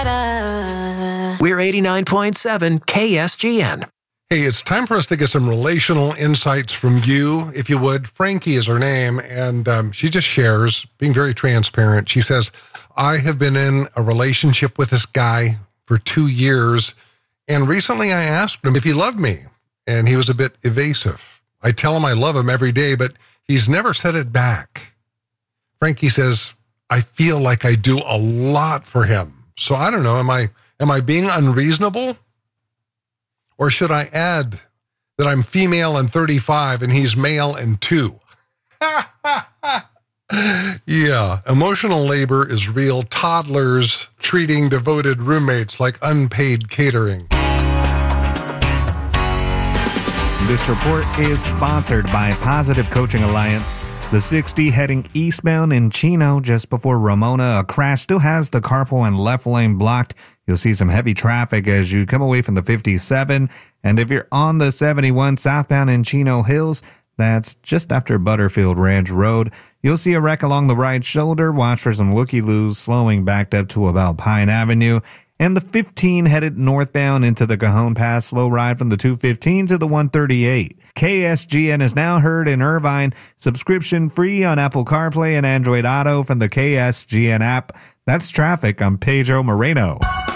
We're 89.7 KSGN. Hey, it's time for us to get some relational insights from you, if you would. Frankie is her name, and she just shares, being very transparent. She says, I have been in a relationship with this guy for 2 years, and recently I asked him if he loved me, and he was a bit evasive. I tell him I love him every day, but he's never said it back. Frankie says, I feel like I do a lot for him. So I don't know, am I being unreasonable? Or should I add that I'm female and 35 and he's male and 2? Yeah, emotional labor is real. Toddlers treating devoted roommates like unpaid catering. This report is sponsored by Positive Coaching Alliance. The 60 heading eastbound in Chino just before Ramona. A crash still has the carpool and left lane blocked. You'll see some heavy traffic as you come away from the 57. And if you're on the 71 southbound in Chino Hills, that's just after Butterfield Ranch Road, you'll see a wreck along the right shoulder. Watch for some looky-loos slowing backed up to about Pine Avenue. And the 15 headed northbound into the Cajon Pass, slow ride from the 215 to the 138. KSGN is now heard in Irvine, subscription free on Apple CarPlay and Android Auto from the KSGN app. That's traffic. I'm Pedro Moreno.